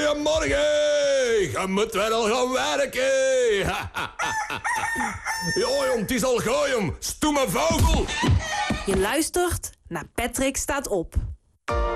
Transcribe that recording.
Goedemorgen. Je moet wel gaan werken. Ja, jong, het is al gaai, jong. Stoeme vogel. Je luistert naar Patrick Staat Op.